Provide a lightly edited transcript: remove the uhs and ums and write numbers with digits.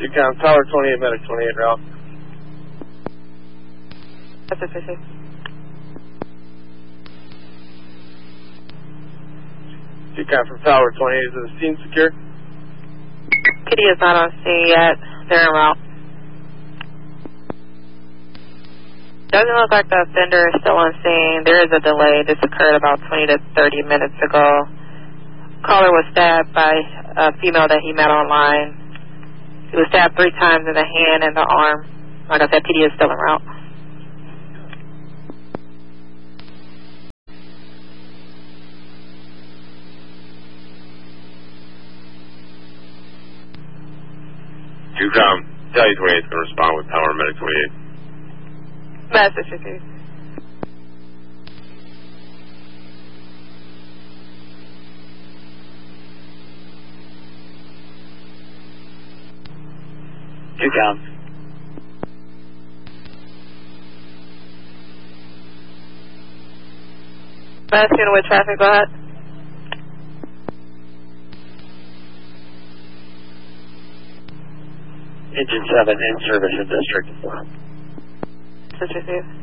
Decon, Tower 28, Medic 28 route. That's official. Decon from Tower 28, is the scene secure? PD is not on scene yet. They're en route. Doesn't look like the offender is still on scene. There is a delay. This occurred about 20 to 30 minutes ago. Caller was stabbed by a female that he met online. He was stabbed 3 times in the hand and the arm. Like I said, PD is still en route. Decon, Tally 28 is going to respond with Tower Medic 28. Message received. Decon. Masking with traffic, go ahead. Engine 7 in service in district. Message received.